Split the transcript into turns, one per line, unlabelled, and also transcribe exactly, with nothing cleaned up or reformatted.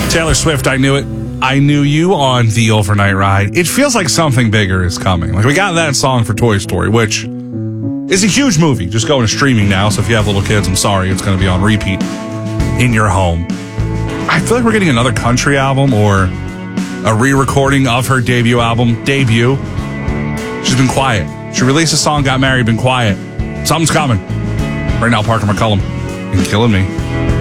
Taylor Swift, I Knew It. I Knew You on the overnight ride. It feels like something bigger is coming. Like we got that song for Toy Story, which is a huge movie. Just going to streaming now. So if you have little kids, I'm sorry. It's going to be on repeat in your home. I feel like we're getting another country album or a re-recording of her debut album, Debut. She's been quiet. She released a song, got married, been quiet. Something's coming. Right now, Parker McCullum and Killing Me.